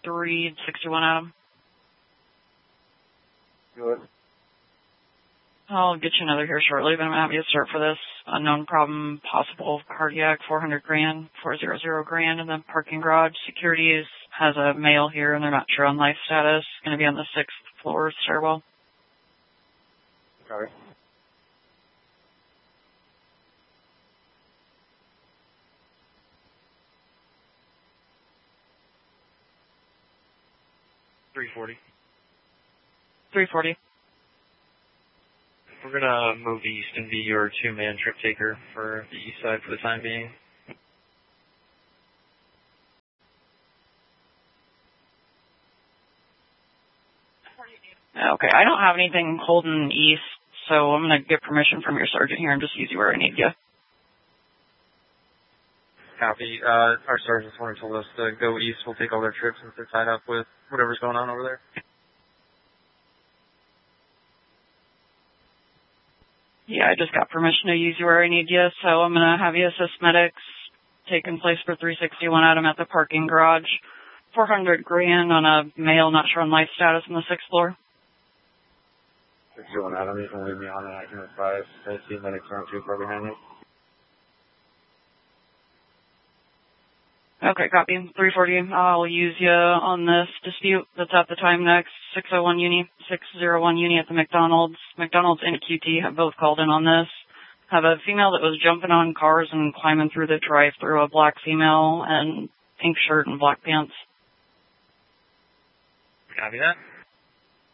361 Adam. Good. I'll get you another here shortly, but I'm going to have you start for this unknown problem, possible cardiac, 400 grand, 400 grand in the parking garage. Security has a male here, and they're not sure on life status. Going to be on the 6th floor stairwell. Sorry. $340. We're gonna move east and be your two-man trip taker for the east side for the time being. Okay, I don't have anything holding east, so I'm going to get permission from your sergeant here and just use you where I need you. Copy. Our sergeant this morning told us to go east. We'll take all their trips since they're tied up with whatever's going on over there. Yeah, I just got permission to use you where I need you, so I'm going to have you assist medics taking place for 361 Adam at the parking garage. 400 grand on a male, not sure on life status on the 6th floor. 61 Adam, you can leave me on and I can advise. I see medics aren't too far behind me. Okay, copy. 340. I'll use you on this dispute that's at the time next. 601 Uni at the McDonald's. McDonald's and QT have both called in on this. Have a female that was jumping on cars and climbing through the drive-thru, a black female, and pink shirt and black pants. Copy that.